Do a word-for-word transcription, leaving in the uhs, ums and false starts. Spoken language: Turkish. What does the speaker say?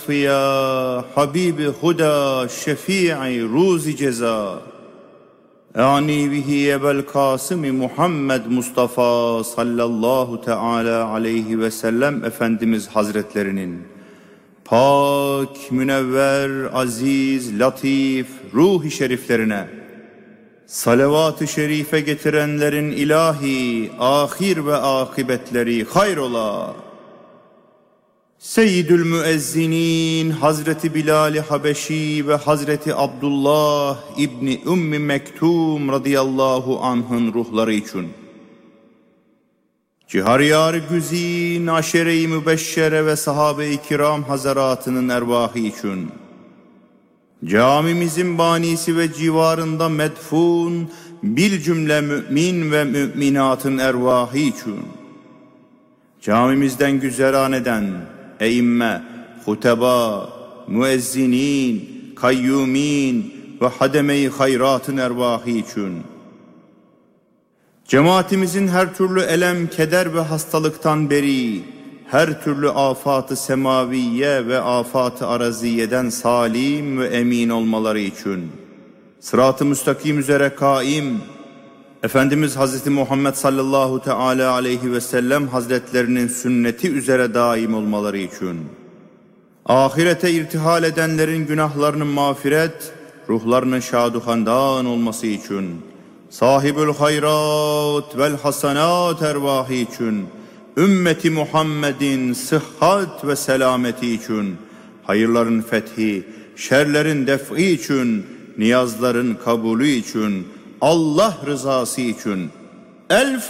Ya Habibi Huda Şefii Ruzi Ceza Ani bihi Ebel Kasım Muhammed Mustafa sallallahu teala aleyhi ve sellem Efendimiz Hazretlerinin pak, münevver, aziz, latif ruh-i şeriflerine salavat-ı şerife getirenlerin ilahi, ahir ve akıbetleri hayrola. Seyyidül Müezzinin Hazreti Bilal-i Habeşi ve Hazreti Abdullah İbni Ümmi Mektum radıyallahu anh'ın ruhları için, Ciharyar Güzin, Aşere-i Mübeşşere ve Sahabe-i Kiram Hazaratının ervahı için, camimizin banisi ve civarında medfun bil cümle mümin ve müminatın ervahı için, camimizden güzeran eden eimme, huteba, müezzinin, kayyumin ve hademe-i hayratın ervahı için, cemaatimizin her türlü elem, keder ve hastalıktan beri, her türlü afat-ı semaviye ve afat-ı araziyeden salim ve emin olmaları için, sırat-ı müstakim üzere kaim, Efendimiz Hazreti Muhammed sallallahu teala aleyhi ve sellem Hazretlerinin sünneti üzere daim olmaları için, ahirete irtihal edenlerin günahlarının mağfiret, ruhlarının şaduhandan olması için, sahibül hayrat vel hasanat ervahı için, ümmeti Muhammed'in sıhhat ve selameti için, hayırların fethi, şerlerin def'i için, niyazların kabulü için, Allah rızası için. El